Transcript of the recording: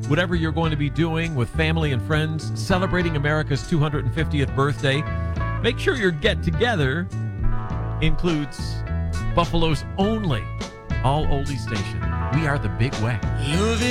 whatever you're going to be doing with family and friends, celebrating America's 250th birthday, make sure your get-together includes Buffalo's only all-oldie station. We are the Big Wack.